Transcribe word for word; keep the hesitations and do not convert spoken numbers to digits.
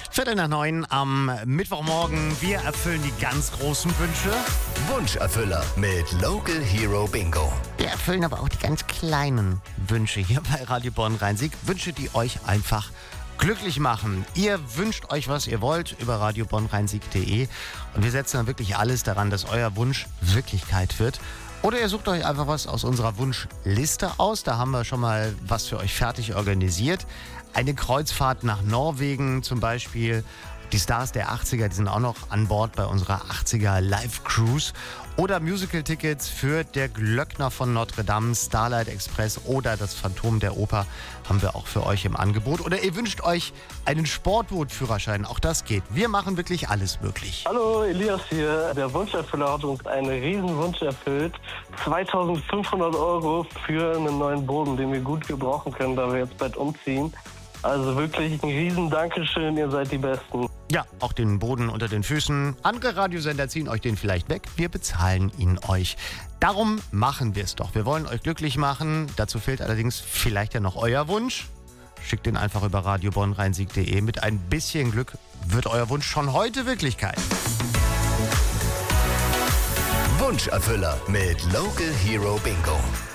Viertel nach neun am Mittwochmorgen. Wir erfüllen die ganz großen Wünsche. Wunscherfüller mit Local Hero Bingo. Wir erfüllen aber auch die ganz kleinen Wünsche hier bei Radio Bonn-Rhein-Sieg. Wünsche, die euch einfach glücklich machen. Ihr wünscht euch, was ihr wollt, über radio bonn rhein sieg punkt de und wir setzen dann wirklich alles daran, dass euer Wunsch Wirklichkeit wird. Oder ihr sucht euch einfach was aus unserer Wunschliste aus. Da haben wir schon mal was für euch fertig organisiert. Eine Kreuzfahrt nach Norwegen zum Beispiel. Die Stars der achtziger, die sind auch noch an Bord bei unserer achtziger Live-Cruise. Oder Musical-Tickets für Der Glöckner von Notre Dame, Starlight Express oder das Phantom der Oper haben wir auch für euch im Angebot. Oder ihr wünscht euch einen Sportbootführerschein, auch das geht. Wir machen wirklich alles möglich. Hallo, Elias hier. Der Wunscherfüller hat uns einen Riesenwunsch erfüllt. zweitausendfünfhundert Euro für einen neuen Boden, den wir gut gebrauchen können, da wir jetzt bald umziehen. Also wirklich ein riesen Dankeschön, ihr seid die Besten. Ja, auch den Boden unter den Füßen. Andere Radiosender ziehen euch den vielleicht weg. Wir bezahlen ihn euch. Darum machen wir es doch. Wir wollen euch glücklich machen. Dazu fehlt allerdings vielleicht ja noch euer Wunsch. Schickt den einfach über radio bonn rhein sieg punkt de. Mit ein bisschen Glück wird euer Wunsch schon heute Wirklichkeit. Wunscherfüller mit Local Hero Bingo.